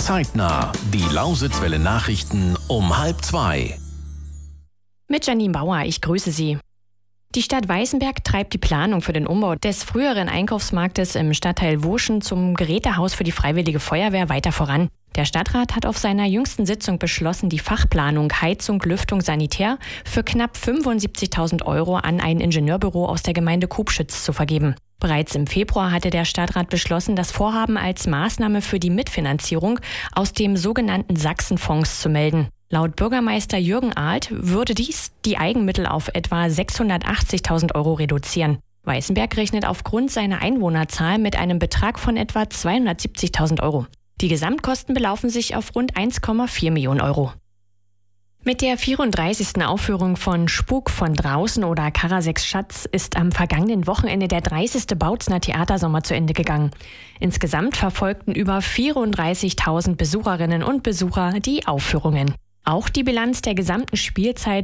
Zeitnah. Die Lausitzwelle Nachrichten um 1:30. Mit Janine Bauer, ich grüße Sie. Die Stadt Weißenberg treibt die Planung für den Umbau des früheren Einkaufsmarktes im Stadtteil Wurschen zum Gerätehaus für die Freiwillige Feuerwehr weiter voran. Der Stadtrat hat auf seiner jüngsten Sitzung beschlossen, die Fachplanung Heizung, Lüftung, Sanitär für knapp 75.000 € an ein Ingenieurbüro aus der Gemeinde Kubschütz zu vergeben. Bereits im Februar hatte der Stadtrat beschlossen, das Vorhaben als Maßnahme für die Mitfinanzierung aus dem sogenannten Sachsenfonds zu melden. Laut Bürgermeister Jürgen Ahlt würde dies die Eigenmittel auf etwa 680.000 € reduzieren. Weißenberg rechnet aufgrund seiner Einwohnerzahl mit einem Betrag von etwa 270.000 €. Die Gesamtkosten belaufen sich auf rund 1,4 Millionen €. Mit der 34. Aufführung von Spuk von draußen oder Karasex Schatz ist am vergangenen Wochenende der 30. Bautzner Theatersommer zu Ende gegangen. Insgesamt verfolgten über 34.000 Besucherinnen und Besucher die Aufführungen. Auch die Bilanz der gesamten Spielzeit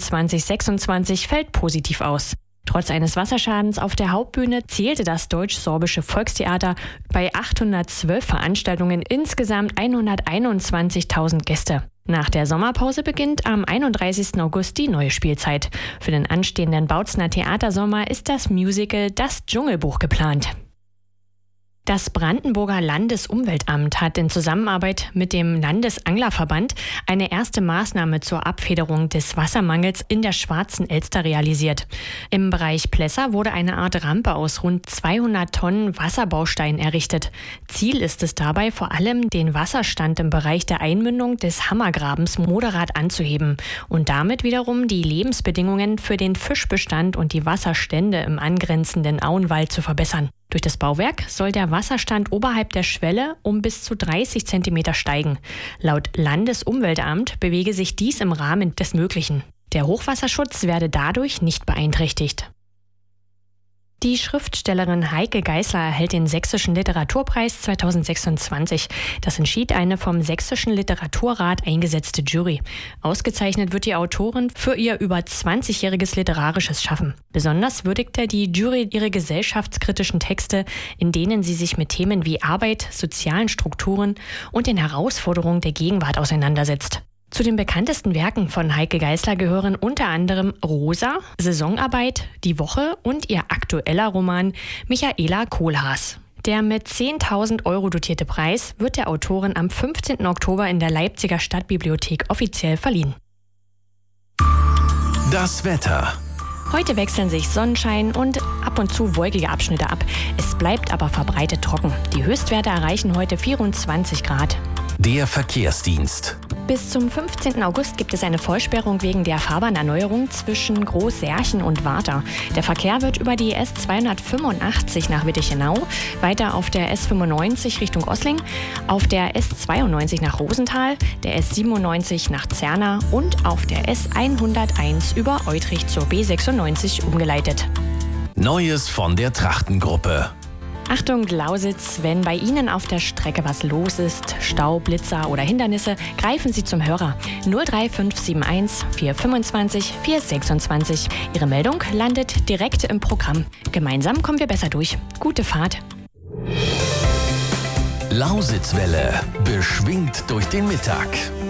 25/26 fällt positiv aus. Trotz eines Wasserschadens auf der Hauptbühne zählte das Deutsch-Sorbische Volkstheater bei 812 Veranstaltungen insgesamt 121.000 Gäste. Nach der Sommerpause beginnt am 31. August die neue Spielzeit. Für den anstehenden Bautzner Theatersommer ist das Musical Das Dschungelbuch geplant. Das Brandenburger Landesumweltamt hat in Zusammenarbeit mit dem Landesanglerverband eine erste Maßnahme zur Abfederung des Wassermangels in der Schwarzen Elster realisiert. Im Bereich Plesser wurde eine Art Rampe aus rund 200 Tonnen Wasserbaustein errichtet. Ziel ist es dabei vor allem, den Wasserstand im Bereich der Einmündung des Hammergrabens moderat anzuheben und damit wiederum die Lebensbedingungen für den Fischbestand und die Wasserstände im angrenzenden Auenwald zu verbessern. Durch das Bauwerk soll der Wasserstand oberhalb der Schwelle um bis zu 30 cm steigen. Laut Landesumweltamt bewege sich dies im Rahmen des Möglichen. Der Hochwasserschutz werde dadurch nicht beeinträchtigt. Die Schriftstellerin Heike Geisler erhält den Sächsischen Literaturpreis 2026. Das entschied eine vom Sächsischen Literaturrat eingesetzte Jury. Ausgezeichnet wird die Autorin für ihr über 20-jähriges literarisches Schaffen. Besonders würdigte die Jury ihre gesellschaftskritischen Texte, in denen sie sich mit Themen wie Arbeit, sozialen Strukturen und den Herausforderungen der Gegenwart auseinandersetzt. Zu den bekanntesten Werken von Heike Geisler gehören unter anderem Rosa, Saisonarbeit, Die Woche und ihr aktueller Roman Michaela Kohlhaas. Der mit 10.000 € dotierte Preis wird der Autorin am 15. Oktober in der Leipziger Stadtbibliothek offiziell verliehen. Das Wetter. Heute wechseln sich Sonnenschein und ab und zu wolkige Abschnitte ab. Es bleibt aber verbreitet trocken. Die Höchstwerte erreichen heute 24 Grad. Der Verkehrsdienst. Bis zum 15. August gibt es eine Vollsperrung wegen der Fahrbahnerneuerung zwischen Groß-Särchen und Warta. Der Verkehr wird über die S285 nach Wittichenau, weiter auf der S95 Richtung Ossling, auf der S92 nach Rosenthal, der S97 nach Zerna und auf der S101 über Eutrich zur B96 umgeleitet. Neues von der Trachtengruppe. Achtung Lausitz, wenn bei Ihnen auf der Strecke was los ist, Stau, Blitzer oder Hindernisse, greifen Sie zum Hörer 03571 425 426. Ihre Meldung landet direkt im Programm. Gemeinsam kommen wir besser durch. Gute Fahrt. Lausitzwelle, beschwingt durch den Mittag.